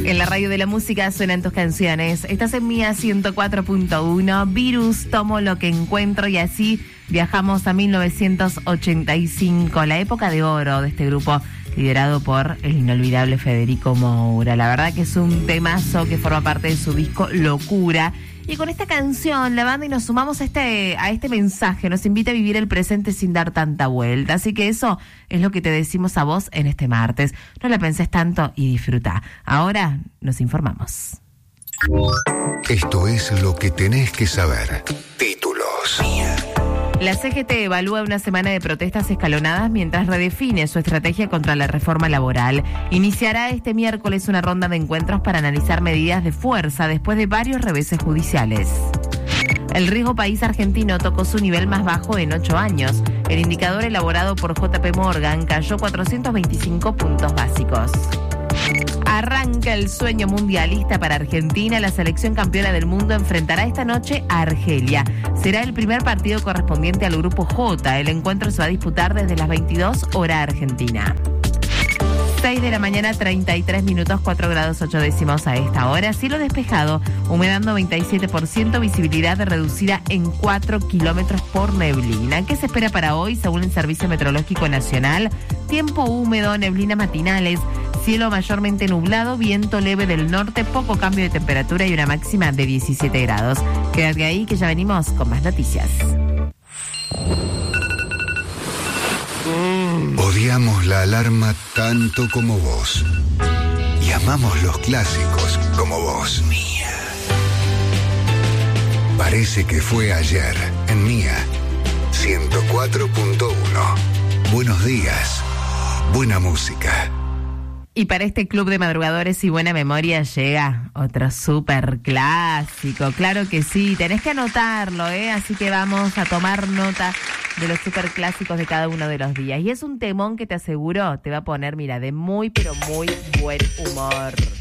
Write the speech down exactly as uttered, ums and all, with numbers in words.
En la radio de la música suenan tus canciones. Estás en Mía ciento cuatro punto uno. Virus, tomo lo que encuentro, y así viajamos a mil novecientos ochenta y cinco, la época de oro de este grupo liderado por el inolvidable Federico Moura. La verdad que es un temazo que forma parte de su disco Locura. Y con esta canción, la banda y nos sumamos a este, a este mensaje, nos invita a vivir el presente sin dar tanta vuelta. Así que eso es lo que te decimos a vos en este martes. No la pensés tanto y disfruta. Ahora nos informamos. Esto es lo que tenés que saber. Títulos. La C G T evalúa una semana de protestas escalonadas mientras redefine su estrategia contra la reforma laboral. Iniciará este miércoles una ronda de encuentros para analizar medidas de fuerza después de varios reveses judiciales. El riesgo país argentino tocó su nivel más bajo en ocho años. El indicador elaborado por J P Morgan cayó cuatrocientos veinticinco puntos básicos. Arranca el sueño mundialista para Argentina. La selección campeona del mundo enfrentará esta noche a Argelia. Será el primer partido correspondiente al grupo J. El encuentro se va a disputar desde las veintidós hora argentina. seis de la mañana, treinta y tres minutos, cuatro grados ocho décimos a esta hora. Cielo despejado, humedad noventa y siete por ciento, visibilidad reducida en cuatro kilómetros por neblina. ¿Qué se espera para hoy según el Servicio Meteorológico Nacional? Tiempo húmedo, neblinas matinales, cielo mayormente nublado, viento leve del norte, poco cambio de temperatura y una máxima de diecisiete grados. Quédate ahí que ya venimos con más noticias. Odiamos la alarma tanto como vos. Y amamos los clásicos como vos. Mía. Parece que fue ayer en Mía ciento cuatro punto uno. Buenos días. Buena música. Y para este club de madrugadores y buena memoria llega otro súper clásico. Claro que sí, tenés que anotarlo, ¿eh? Así que vamos a tomar nota de los súper clásicos de cada uno de los días. Y es un temón que te aseguro te va a poner, mira, de muy, pero muy buen humor.